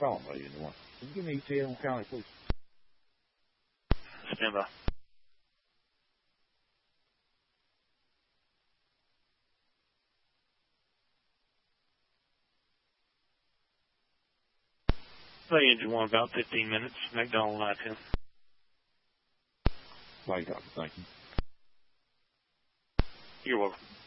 Charlotte by Engine 1. Can you give me ETA on County, please? Stand by. Play Engine 1, about 15 minutes. McDonald I-10. Flight copy, thank you. You're welcome.